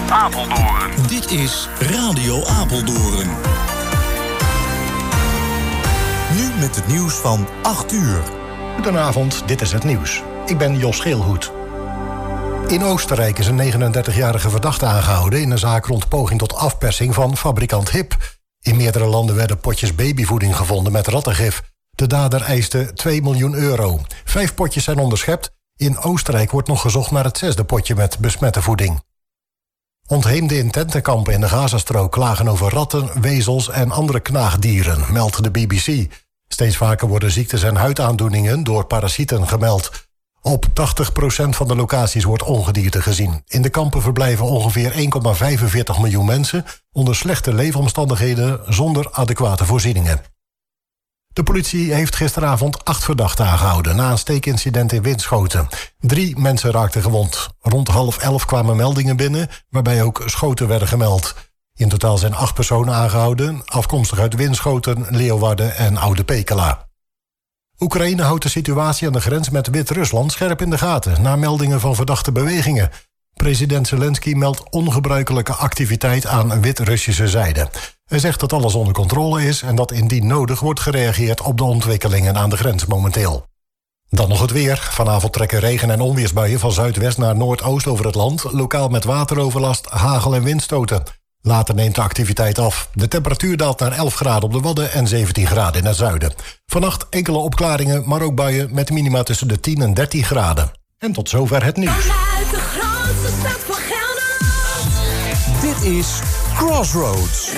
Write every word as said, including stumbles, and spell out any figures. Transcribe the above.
Apeldoorn. Dit is Radio Apeldoorn. Nu met het nieuws van acht uur. Goedenavond, dit is het nieuws. Ik ben Jos Geelhoed. In Oostenrijk is een negenendertigjarige verdachte aangehouden in een zaak rond poging tot afpersing van fabrikant Hip. In meerdere landen werden potjes babyvoeding gevonden met rattengif. De dader eiste twee miljoen euro. Vijf potjes zijn onderschept. In Oostenrijk wordt nog gezocht naar het zesde potje met besmette voeding. Ontheemden in tentenkampen in de Gazastrook klagen over ratten, wezels en andere knaagdieren, meldt de B B C. Steeds vaker worden ziektes en huidaandoeningen door parasieten gemeld. Op tachtig procent van de locaties wordt ongedierte gezien. In de kampen verblijven ongeveer één komma vijfenveertig miljoen mensen onder slechte leefomstandigheden zonder adequate voorzieningen. De politie heeft gisteravond acht verdachten aangehouden na een steekincident in Winschoten. Drie mensen raakten gewond. Rond half elf kwamen meldingen binnen, waarbij ook schoten werden gemeld. In totaal zijn acht personen aangehouden, afkomstig uit Winschoten, Leeuwarden en Oude Pekela. Oekraïne houdt de situatie aan de grens met Wit-Rusland scherp in de gaten, na meldingen van verdachte bewegingen. President Zelensky meldt ongebruikelijke activiteit aan Wit-Russische zijde. Hij zegt dat alles onder controle is en dat indien nodig wordt gereageerd op de ontwikkelingen aan de grens momenteel. Dan nog het weer. Vanavond trekken regen- en onweersbuien van zuidwest naar noordoost over het land, lokaal met wateroverlast, hagel en windstoten. Later neemt de activiteit af. De temperatuur daalt naar elf graden op de Wadden en zeventien graden in het zuiden. Vannacht enkele opklaringen, maar ook buien met minima tussen de tien en dertien graden. En tot zover het nieuws. Vanuit de grootste stad van Gelderland. Dit is Crossroads.